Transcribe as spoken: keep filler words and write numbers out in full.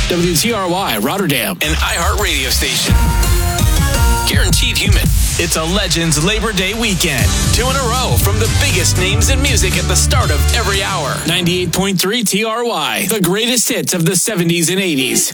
W T R Y Rotterdam, an iHeart radio station. Guaranteed human. It's a Legends Labor Day weekend. Two in a row from the biggest names in music at the start of every hour. ninety-eight point three T R Y, the greatest hits of the seventies and eighties.